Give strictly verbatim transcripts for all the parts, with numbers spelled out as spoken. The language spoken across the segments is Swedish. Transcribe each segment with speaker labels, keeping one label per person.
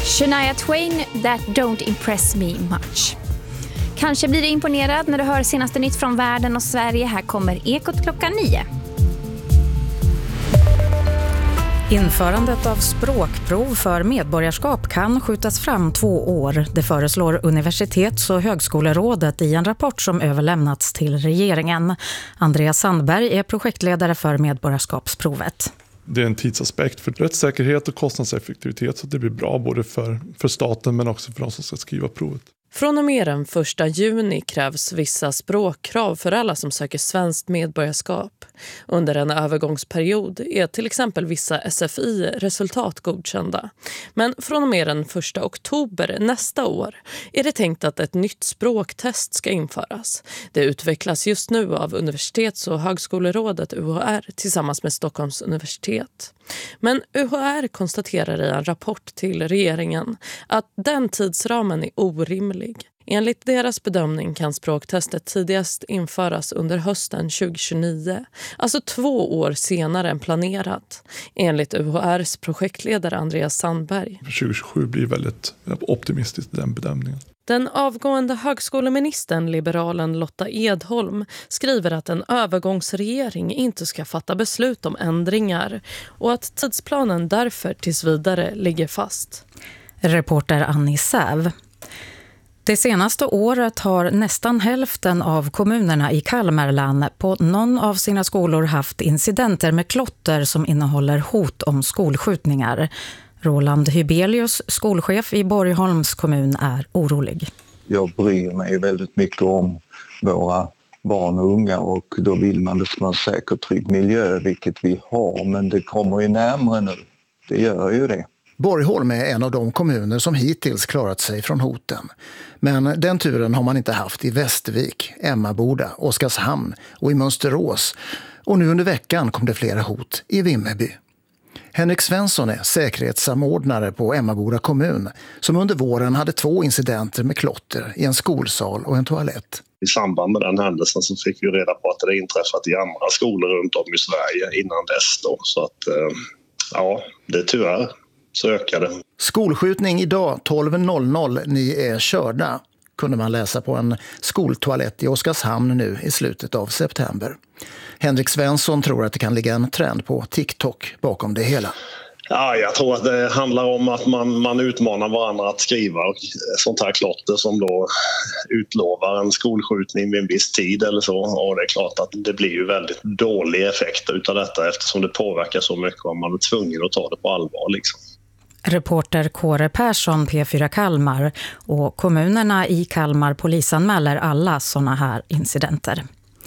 Speaker 1: Shania Twain, That Don't Impress Me Much. Kanske blir du imponerad när du hör senaste nytt från världen och Sverige. Här kommer Ekot klockan nio.
Speaker 2: Införandet av språkprov för medborgarskap kan skjutas fram två år. Det föreslår Universitets- och högskolerådet i en rapport som överlämnats till regeringen. Andreas Sandberg är projektledare för medborgarskapsprovet.
Speaker 3: Det är en tidsaspekt för rättssäkerhet och kostnadseffektivitet, så det blir bra både för, för staten men också för de som ska skriva provet.
Speaker 4: Från och med den första juni krävs vissa språkkrav för alla som söker svenskt medborgarskap. Under en övergångsperiod är till exempel vissa S F I-resultat godkända. Men från och med den första oktober nästa år är det tänkt att ett nytt språktest ska införas. Det utvecklas just nu av Universitets- och högskolerådet U H R tillsammans med Stockholms universitet. Men U H R konstaterar i en rapport till regeringen att den tidsramen är orimlig. Enligt deras bedömning kan språktestet tidigast införas under hösten tjugohundratjugonio, alltså två år senare än planerat, enligt U H R:s projektledare Andreas Sandberg.
Speaker 3: tjugohundratjugosju blir väldigt optimistiskt i den bedömningen.
Speaker 4: Den avgående högskoleministern, liberalen Lotta Edholm, skriver att en övergångsregering inte ska fatta beslut om ändringar och att tidsplanen därför tills vidare ligger fast.
Speaker 2: Reporter Annie Säv. Det senaste året har nästan hälften av kommunerna i Kalmarlän på någon av sina skolor haft incidenter med klotter som innehåller hot om skolskjutningar. Roland Hybelius, skolchef i Borgholms kommun, är orolig.
Speaker 5: Jag bryr mig väldigt mycket om våra barn och unga, och då vill man det som en säker trygg miljö, vilket vi har, men det kommer ju närmare nu. Det gör ju det.
Speaker 6: Borgholm är en av de kommuner som hittills klarat sig från hoten. Men den turen har man inte haft i Västervik, Emmaboda, Oskarshamn och i Mönsterås. Och nu under veckan kom det flera hot i Vimmerby. Henrik Svensson är säkerhetssamordnare på Emmaboda kommun som under våren hade två incidenter med klotter i en skolsal och en toalett.
Speaker 7: I samband med den händelsen så fick vi reda på att det inträffat i andra skolor runt om i Sverige innan dess då. Så att ja, det är tyvärr så ökade.
Speaker 6: Skolskjutning idag tolv noll noll, ni är körda, kunde man läsa på en skoltoalett i Oskarshamn nu i slutet av september. Henrik Svensson tror att det kan ligga en trend på TikTok bakom det hela.
Speaker 7: Ja, jag tror att det handlar om att man, man utmanar varandra att skriva och sånt här klotter som då utlovar en skolskjutning vid en viss tid eller så. Och det är klart att det blir ju väldigt dålig effekt utav detta eftersom det påverkar så mycket om man är tvungen att ta det på allvar liksom.
Speaker 2: Reporter Kåre Persson, P fyra Kalmar, och kommunerna i Kalmar polisanmäler alla såna här incidenter.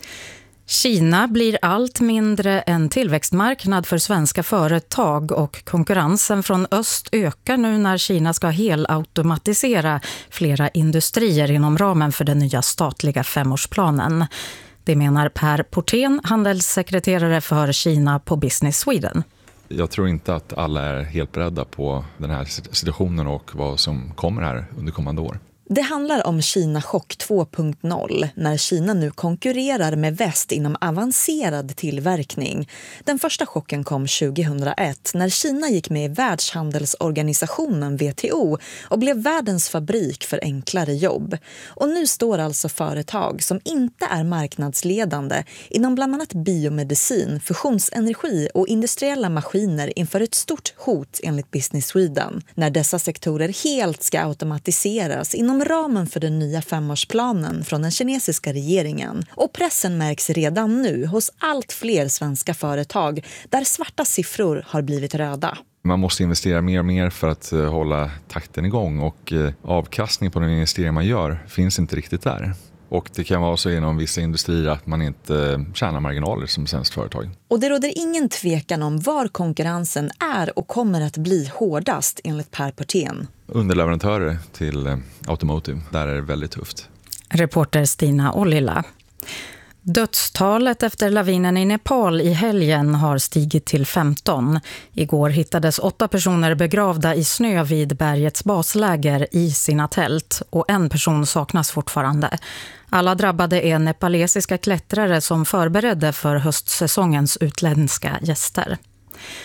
Speaker 2: Kina blir allt mindre en tillväxtmarknad för svenska företag och konkurrensen från öst ökar nu när Kina ska helautomatisera flera industrier inom ramen för den nya statliga femårsplanen. Det menar Per Portén, handelssekreterare för Kina på Business Sweden.
Speaker 8: Jag tror inte att alla är helt beredda på den här situationen och vad som kommer här under kommande år.
Speaker 9: Det handlar om Kina-chock två punkt noll när Kina nu konkurrerar med väst inom avancerad tillverkning. Den första chocken kom tjugohundraett när Kina gick med i Världshandelsorganisationen W T O och blev världens fabrik för enklare jobb. Och nu står alltså företag som inte är marknadsledande inom bland annat biomedicin, fusionsenergi och industriella maskiner inför ett stort hot enligt Business Sweden. När dessa sektorer helt ska automatiseras inom ramen för den nya femårsplanen från den kinesiska regeringen. Och pressen märks redan nu hos allt fler svenska företag där svarta siffror har blivit röda.
Speaker 8: Man måste investera mer och mer för att hålla takten igång och avkastning på den investering man gör finns inte riktigt där. Och det kan vara så inom vissa industrier att man inte tjänar marginaler som svenskt företag.
Speaker 9: Och det råder ingen tvekan om var konkurrensen är och kommer att bli hårdast enligt Per Portén.
Speaker 8: Underleverantörer till automotive, där är det väldigt tufft.
Speaker 2: Reporter Stina Ollila. Dödstalet efter lavinen i Nepal i helgen har stigit till femton. Igår hittades åtta personer begravda i snö vid bergets basläger i sina tält och en person saknas fortfarande. Alla drabbade är nepalesiska klättrare som förberedde för höstsäsongens utländska gäster.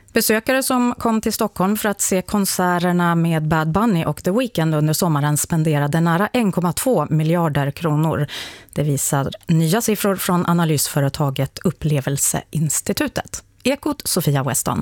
Speaker 2: Besökare som kom till Stockholm för att se konserterna med Bad Bunny och The Weeknd under sommaren spenderade nära en komma två miljarder kronor. Det visar nya siffror från analysföretaget Upplevelseinstitutet. Ekot Sofia Weston.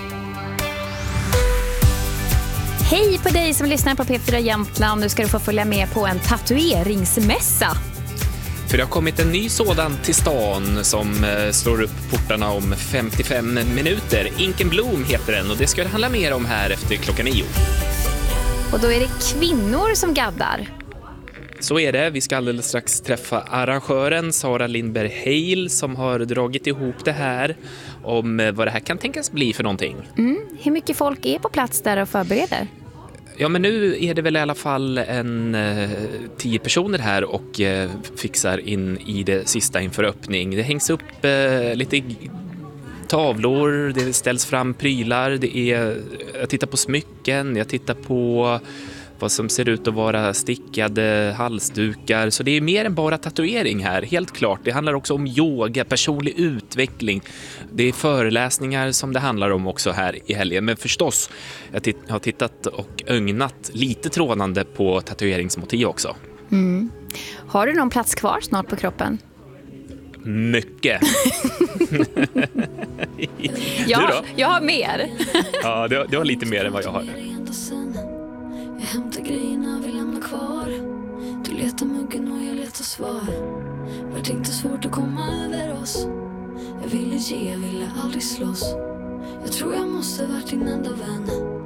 Speaker 1: Hej på dig som lyssnar på P fyra Jämtland. Nu ska du få följa med på en tatueringsmässa.
Speaker 10: För det har kommit en ny sådan till stan som slår upp portarna om femtiofem minuter. Inken Bloom heter den och det ska det handla mer om här efter klockan nio.
Speaker 1: Och då är det kvinnor som gaddar.
Speaker 10: Så är det. Vi ska alldeles strax träffa arrangören Sara Lindberg Hale som har dragit ihop det här om vad det här kan tänkas bli för någonting.
Speaker 1: Mm. Hur mycket folk är på plats där och förbereder?
Speaker 10: Ja, men nu är det väl i alla fall en eh, tio personer här och eh, fixar in i det sista inför öppning. Det hängs upp eh, lite tavlor, det ställs fram prylar, det är, jag tittar på smycken, jag tittar på vad som ser ut att vara stickade halsdukar. Så det är mer än bara tatuering här, helt klart. Det handlar också om yoga, personlig utveckling. Det är föreläsningar som det handlar om också här i helgen. Men förstås, jag titt- har tittat och ögnat lite trånande på tatueringsmotiv också.
Speaker 1: Mm. Har du någon plats kvar snart på kroppen?
Speaker 10: Mycket.
Speaker 1: Ja,
Speaker 10: du då?
Speaker 1: Jag har mer.
Speaker 10: Ja, du, du har lite mer än vad jag har.
Speaker 11: Jag hämtar grejerna, vill lämna kvar. Du letar muggen och jag letar svar. Vart inte svårt att komma över oss. Jag ville ge, jag ville aldrig slåss. Jag tror jag måste varit din enda vän.